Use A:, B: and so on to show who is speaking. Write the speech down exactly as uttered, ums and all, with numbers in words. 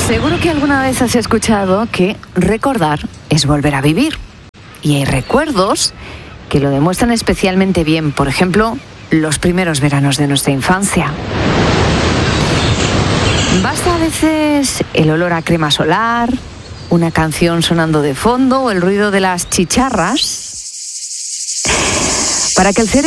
A: Seguro que alguna vez has escuchado que recordar es volver a vivir. Y hay recuerdos que lo demuestran especialmente bien. Por ejemplo, los primeros veranos de nuestra infancia. Basta a veces el olor a crema solar, una canción sonando de fondo o el ruido de las chicharras para que el cerebro